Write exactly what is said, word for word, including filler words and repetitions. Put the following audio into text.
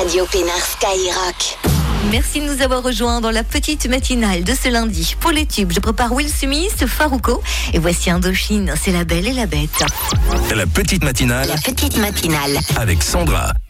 Radio Pénard Skyrock. Merci de nous avoir rejoints dans la petite matinale de ce lundi. Pour les tubes, je prépare Will Smith, Farouko. Et voici Indochine, c'est la belle et la bête. La petite matinale. La petite matinale. Avec Sandra.